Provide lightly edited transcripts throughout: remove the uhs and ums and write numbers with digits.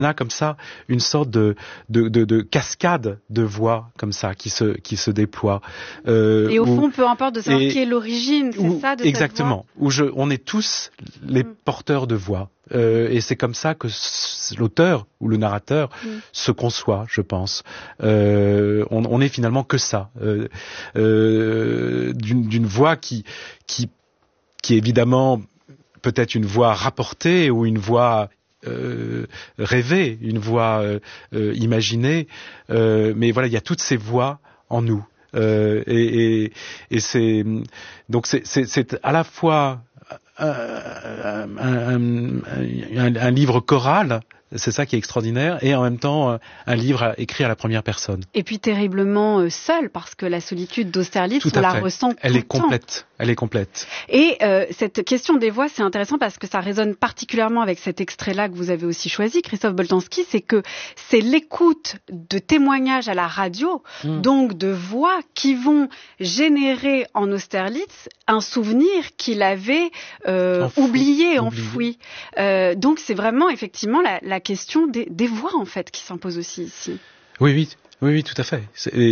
a comme ça une sorte de cascade de voix comme ça qui se déploie. Et au fond, peu importe de savoir qui est l'origine, c'est ça de exactement, cette voix. On est tous les porteurs de voix. Et c'est comme ça que l'auteur ou le narrateur se conçoit, je pense. On est finalement que ça, d'une voix qui évidemment peut-être une voix rapportée ou une voix rêvée, une voix imaginée, mais voilà, il y a toutes ces voix en nous, et c'est donc c'est à la fois un livre choral, c'est ça qui est extraordinaire, et en même temps un livre écrit à la première personne. Et puis terriblement seul, parce que la solitude d'Austerlitz, on la ressent tout le temps. Elle est complète. Et cette question des voix, c'est intéressant parce que ça résonne particulièrement avec cet extrait-là que vous avez aussi choisi, Christophe Boltanski, c'est que c'est l'écoute de témoignages à la radio, donc de voix qui vont générer en Austerlitz un souvenir qu'il avait oublié, enfoui. Donc c'est vraiment effectivement la question des voix en fait qui s'impose aussi ici. Oui, tout à fait.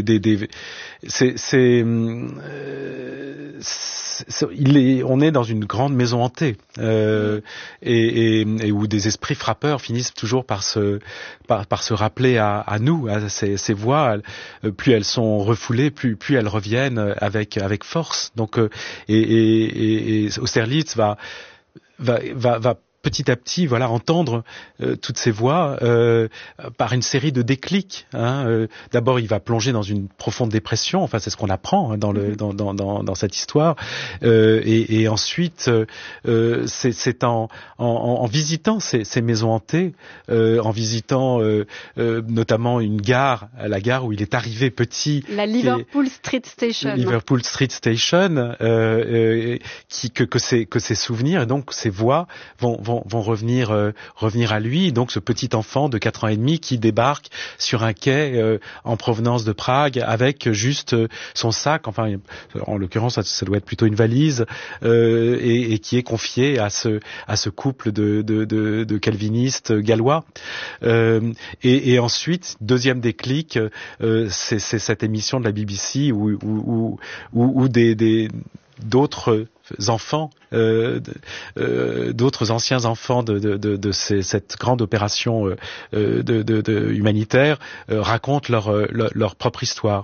On est dans une grande maison hantée, et où des esprits frappeurs finissent toujours par se rappeler à nous, à ces voix. Plus elles sont refoulées, plus elles reviennent avec force. Donc, et Austerlitz va petit à petit, voilà, entendre toutes ces voix par une série de déclics. D'abord, il va plonger dans une profonde dépression. Enfin, c'est ce qu'on apprend dans cette histoire. Et ensuite, c'est en visitant ces maisons hantées, en visitant notamment la gare où il est arrivé petit. La Liverpool Street Station. Liverpool Street Station, que ces souvenirs et donc ces voix vont revenir à lui. Donc ce petit enfant de 4 ans et demi qui débarque sur un quai en provenance de Prague avec juste son sac, enfin en l'occurrence ça doit être plutôt une valise, et qui est confié à ce couple de calvinistes gallois. Et ensuite, deuxième déclic, c'est cette émission de la BBC où d'autres enfants, d'autres anciens enfants de cette grande opération humanitaire racontent leur propre histoire.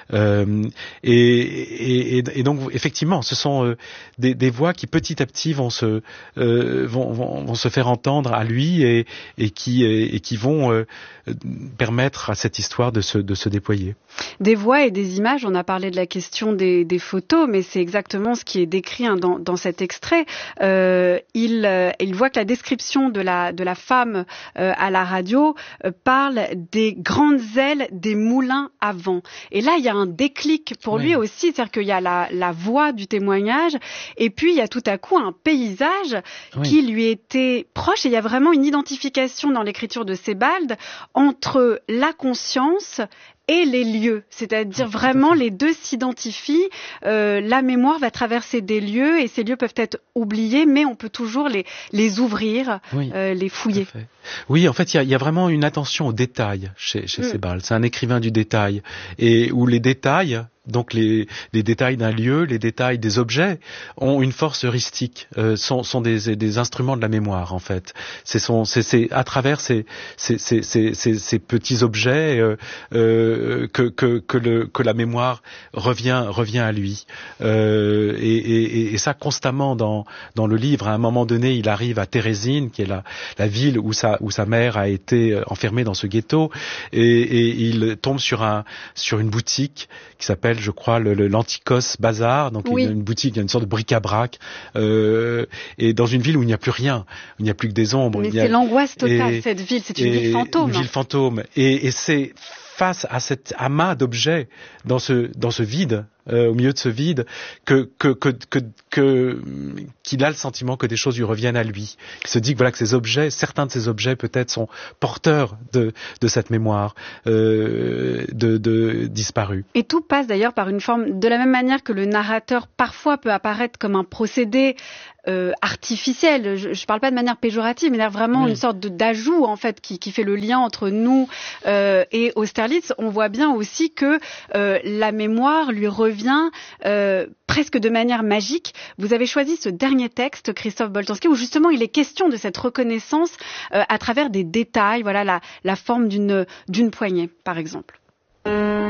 Et donc effectivement, ce sont des voix qui petit à petit vont se faire entendre à lui et qui vont permettre à cette histoire de se déployer. Des voix et des images, on a parlé de la question des photos, mais c'est exactement ce qui est décrit dans cet extrait. Il voit que la description de la femme à la radio parle des grandes ailes des moulins à vent. Et là, il y a un déclic pour lui aussi, c'est-à-dire qu'il y a la voix du témoignage, et puis il y a tout à coup un paysage qui lui était proche, et il y a vraiment une identification dans l'écriture de Sebald entre la conscience et les lieux, c'est-à-dire vraiment les deux s'identifient, la mémoire va traverser des lieux et ces lieux peuvent être oubliés, mais on peut toujours les ouvrir, les fouiller. Oui, en fait, il y a vraiment une attention aux détails chez Sebald. C'est un écrivain du détail, et où les détails, donc les détails d'un lieu, les détails des objets, ont une force heuristique, sont des instruments de la mémoire en fait. C'est à travers ces petits objets que la mémoire revient à lui. Et ça constamment dans le livre. À un moment donné, il arrive à Térésine, qui est la ville où sa mère a été enfermée dans ce ghetto, et il tombe sur une boutique qui s'appelle, je crois, l'Antikos Bazar, donc une boutique, une sorte de bric-à-brac, et dans une ville où il n'y a plus rien, il n'y a plus que des ombres. Mais c'est l'angoisse totale, cette ville, c'est une ville fantôme. Une ville fantôme, et c'est face à cet amas d'objets dans ce vide au milieu de ce vide, qu'il a le sentiment que des choses lui reviennent à lui. Il se dit que voilà, que certains de ces objets peut-être sont porteurs de cette mémoire de disparue. Et tout passe d'ailleurs par une forme, de la même manière que le narrateur parfois peut apparaître comme un procédé artificiel. Je parle pas de manière péjorative, mais vraiment une sorte d'ajout en fait qui fait le lien entre nous et Austerlitz. On voit bien aussi que la mémoire lui revient presque de manière magique. Vous avez choisi ce dernier texte, Christophe Boltanski, où justement il est question de cette reconnaissance à travers des détails. Voilà la forme d'une poignée, par exemple.